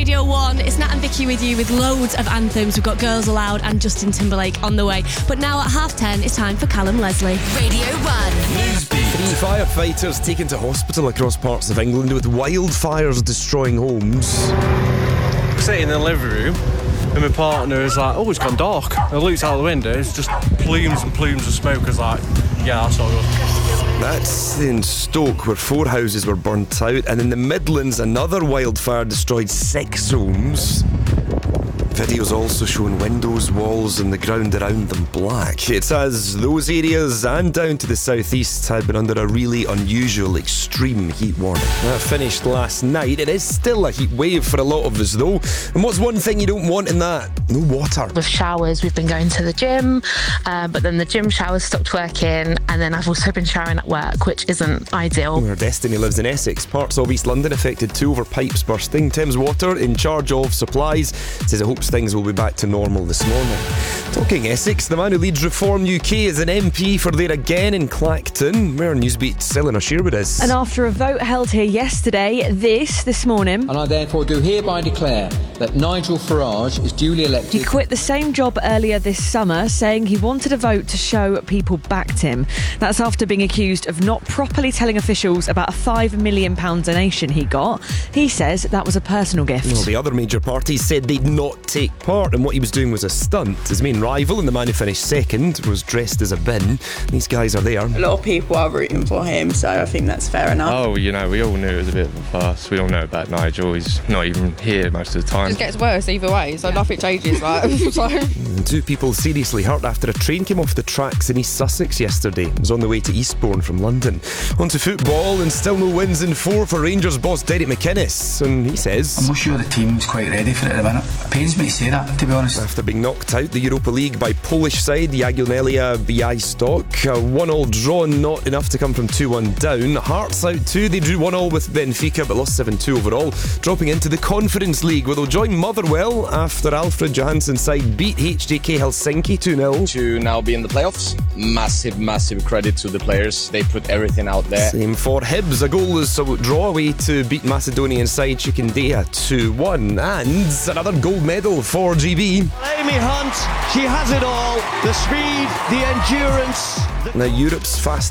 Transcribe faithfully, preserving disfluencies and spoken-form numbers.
Radio one. It's Nat and Vicky with you with loads of anthems. We've got Girls Aloud and Justin Timberlake on the way. But now at half ten, it's time for Callum Leslie. Radio one. Newsbeat. Three firefighters taken to hospital across parts of England with wildfires destroying homes. Sitting in the living room and my partner is like, oh, it's gone dark. I looked out the window, it's just plumes and plumes of smoke. I was like, yeah, that's all good. That's in Stoke, where four houses were burnt out, and in the Midlands, another wildfire destroyed six homes. Videos also showing windows, walls and the ground around them black. It's as those areas and down to the southeast had been under a really unusual extreme heat warning. That finished last night. It is still a heat wave for a lot of us though. And what's one thing you don't want in that? No water. With showers, we've been going to the gym, uh, but then the gym showers stopped working, and then I've also been showering at work, which isn't ideal. Our Destiny lives in Essex. Parts of East London affected too over pipes bursting. Thames Water, in charge of supplies, says it hopes things will be back to normal this morning. Talking Essex, the man who leads Reform U K is an M P for there again in Clacton, where Newsbeat's Eleanor Sherwood is. And after a vote held here yesterday, this, this morning... And I therefore do hereby declare that Nigel Farage is duly elected. He quit the same job earlier this summer, saying he wanted a vote to show people backed him. That's after being accused of not properly telling officials about a five million pounds donation he got. He says that was a personal gift. Well, the other major parties said they'd not take part, and what he was doing was a stunt. His main rival, and the man who finished second, was dressed as a bin. These guys are there. A lot of people are rooting for him, so I think that's fair enough. Oh, you know, we all knew it was a bit of a farce. We all know about Nigel. He's not even here most of the time. It just gets worse either way, so nothing changes. Like, so. And two people seriously hurt after a train came off the tracks in East Sussex yesterday. It was on the way to Eastbourne from London. On to football, and still no wins in four for Rangers boss Derek McInnes. And he says, I'm not sure the team's quite ready for it at the minute. It pains me to say that, to be honest. After being knocked out the Europa League by Polish side Jagiellonia Białystok, a one-all draw, not enough to come from two one down. Hearts out too, they drew one all with Benfica but lost seven two overall, dropping into the Conference League, where they'll join Motherwell after Alfred Johansson's side beat H J K Helsinki two nil. To now be in the playoffs, massive, massive credit to the players. They put everything out there. Same for Hibs, a goalless draw away to beat Macedonian side Chikindia two one, and another gold medal for G B. Amy Hunt, she has it all. The speed, the endurance. Now, Europe's fast